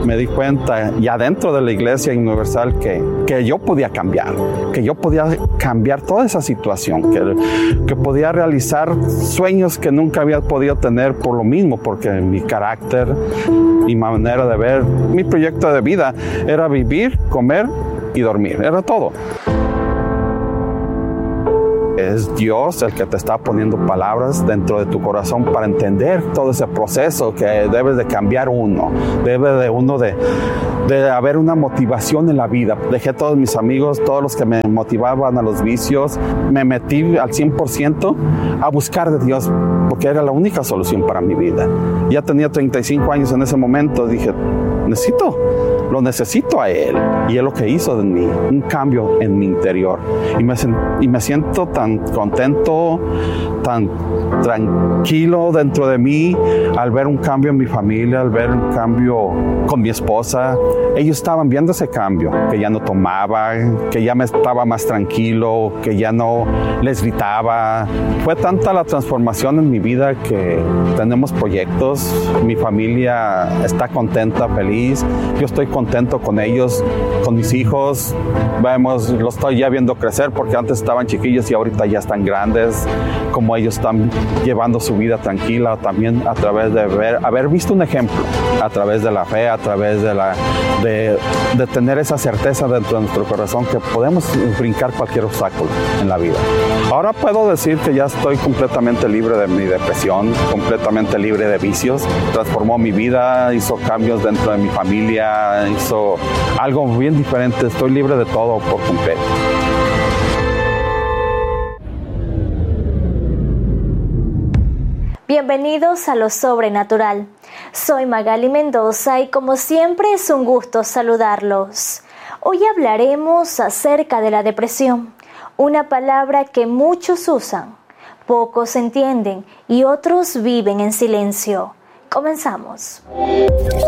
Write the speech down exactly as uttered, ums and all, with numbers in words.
me di cuenta ya dentro de la Iglesia Universal que, que yo podía cambiar, que yo podía cambiar toda esa situación, que, que podía realizar sueños que nunca había podido tener por lo mismo, porque mi carácter, mi manera de ver, mi proyecto de vida era vivir, comer y dormir, era todo. Es Dios el que te está poniendo palabras dentro de tu corazón para entender todo ese proceso que debes de cambiar uno. Debe de uno de, de haber una motivación en la vida. Dejé a todos mis amigos, todos los que me motivaban a los vicios. Me metí al cien por ciento a buscar de Dios porque era la única solución para mi vida. Ya tenía treinta y cinco años en ese momento. Dije, necesito, lo necesito a Él. Y es lo que hizo de mí, un cambio en mi interior. Y me, y me siento tan contento, tan tranquilo dentro de mí al ver un cambio en mi familia, al ver un cambio con mi esposa. Ellos estaban viendo ese cambio, que ya no tomaba, que ya me estaba más tranquilo, que ya no les gritaba. Fue tanta la transformación en mi vida que tenemos proyectos, mi familia está contenta, feliz, yo estoy contento con ellos, con mis hijos. Vemos, los estoy ya viendo crecer porque antes estaban chiquillos y ahorita ya están grandes, como ellos están llevando su vida tranquila, también a través de ver, haber visto un ejemplo, a través de la fe, a través de, la, de, de tener esa certeza dentro de nuestro corazón que podemos brincar cualquier obstáculo en la vida. Ahora puedo decir que ya estoy completamente libre de mi depresión, completamente libre de vicios. Transformó mi vida, hizo cambios dentro de mi familia, hizo algo bien diferente. Estoy libre de todo por completo. Bienvenidos a Lo Sobrenatural. Soy Magali Mendoza y como siempre es un gusto saludarlos. Hoy hablaremos acerca de la depresión, una palabra que muchos usan, pocos entienden y otros viven en silencio. Comenzamos.